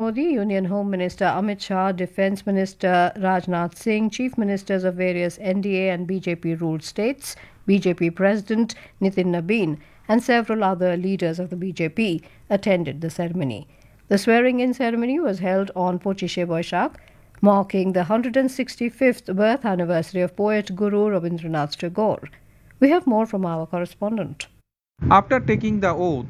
Modi, Union Home Minister Amit Shah, Defence Minister Rajnath Singh, Chief Ministers of various NDA and BJP-ruled states, BJP President Nitin Nabin, and several other leaders of the BJP attended the ceremony. The swearing-in ceremony was held on Pochishe Boishakh, marking the 165th birth anniversary of poet Guru Rabindranath Tagore. We have more from our correspondent. After taking the oath,